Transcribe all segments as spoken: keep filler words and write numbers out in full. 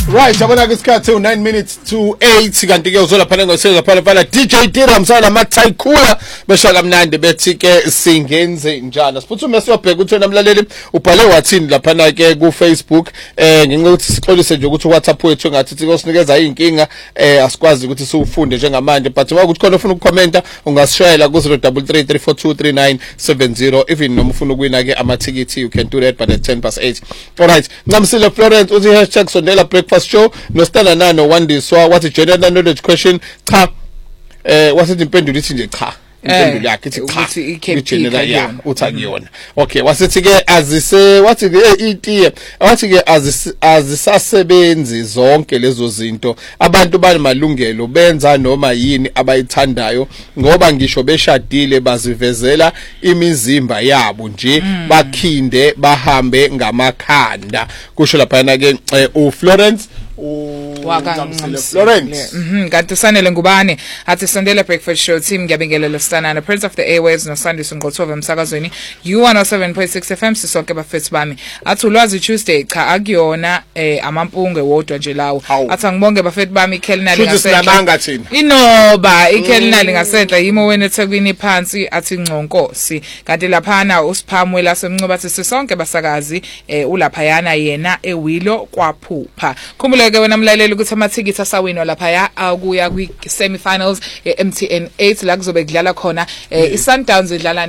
Right, yabona ke isikhathi u nine minutes to eight kanti ke uzola phana ngoseza phana phana D J Tiram sana maThayikula besha kamnandi bethi ke singenze njani. Siphuthume siyobheka ukuthi namlaleli ubhale wathini lapha na ke ku Facebook eh ngingokuthi sixolise nje ukuthi WhatsApp wethu ngathi sikunikeza inkinga eh asikwazi ukuthi siufunde njengamanje but uma ukuthi khona ufuna ukukhomenta ungasishayela ku zero three three three four two three nine seven zero even noma ufuna ukuwina ke amathikithi you can do that but at ten past eight. All right, Ngamsile Florence uthi hashtag sondela breakfast show no stana nano wandiswa wathi general knowledge question cha eh wasithi impendulo ithi nje cha impendulo yakhe ithi cha igeneral ya uthakuyona. Okay, wasithi ke azise wathi ke itiye wathi ke azisasebenzi zonke lezo zinto abantu banimalungelo benza noma yini abayithandayo ngoba ngisho beshadile bazivezela imizimba yabo nje bakhinde bahambe ngamakhanda kusho lapha na ke u Florence Ngamsile Florence. Mhm, kanti sanele ngubani athi sondela breakfast show team ngiyabingelela Stanana Prince of the Airwaves no Sandis Ngqothova emsakazweni U one oh seven point six F M sisonke bafethi bami athi ulwazi Tuesday cha akuyona eh amampunge wodwa nje lawo athi angibonge bafethi bami iKelnali ngasenhle inoba iKelnali ngasenhle yimo wena eThekwini phansi athi ngconkosi kanti laphana uSiphamwe lasemncoba athi sisonke basakazi eh ulaphayana yena ewilo kwaphupha khumbuleke wena mlaleli ukuthi amathikithi asawinwa lapha ya akuya kwi semi-finals e-M T N eight la kuzobe kudlala khona eh iSundowns idlala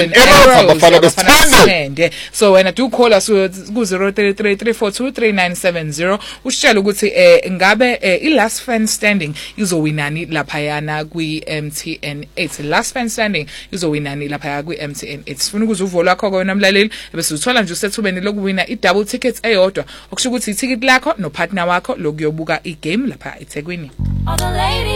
neGolden so wena do call us ku zero three three three four two three nine seven zero usitshela ukuthi eh ngabe i last fan standing izowinani lapha yana kwi M T N eight last fan standing izowinani lapha ya kwi M T N eight sifuna ukuzuvo lwakho wena mlaleli bese uthola nje usethubeni lokuwina i double tickets eyodwa okusho ukuthi i ticket lakho no partner wakho lokuyobuka igame lapha eThekwini.